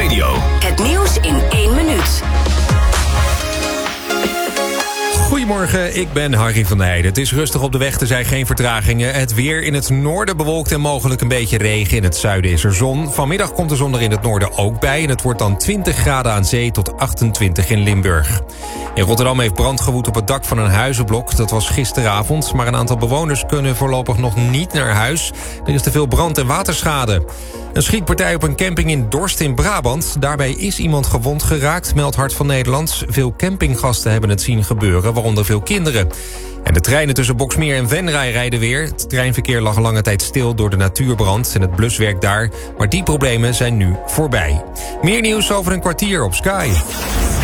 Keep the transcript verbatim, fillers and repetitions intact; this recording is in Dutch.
Radio. Het nieuws in één minuut. Goedemorgen, ik ben Harry van der Heijden. Het is rustig op de weg, er zijn geen vertragingen. Het weer in het noorden bewolkt en mogelijk een beetje regen. In het zuiden is er zon. Vanmiddag komt de zon er in het noorden ook bij. En het wordt dan twintig graden aan zee tot achtentwintig in Limburg. In Rotterdam heeft brand gewoed op het dak van een huizenblok. Dat was gisteravond, maar een aantal bewoners kunnen voorlopig nog niet naar huis. Er is te veel brand- en waterschade. Een schietpartij op een camping in Dorst in Brabant. Daarbij is iemand gewond geraakt, meldt Hart van Nederland. Veel campinggasten hebben het zien gebeuren, waaronder veel kinderen. En de treinen tussen Boxmeer en Venray rijden weer. Het treinverkeer lag lange tijd stil door de natuurbrand en het bluswerk daar. Maar die problemen zijn nu voorbij. Meer nieuws over een kwartier op Sky.